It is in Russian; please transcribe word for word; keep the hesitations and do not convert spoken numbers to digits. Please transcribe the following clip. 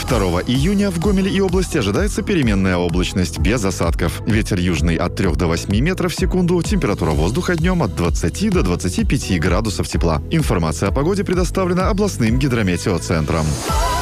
второго июня в Гомеле и области ожидается переменная облачность без осадков. Ветер южный от трёх до восьми метров в секунду. Температура воздуха днем от двадцати до двадцати пяти градусов тепла. Информация о погоде предоставлена областным гидрометеоцентром.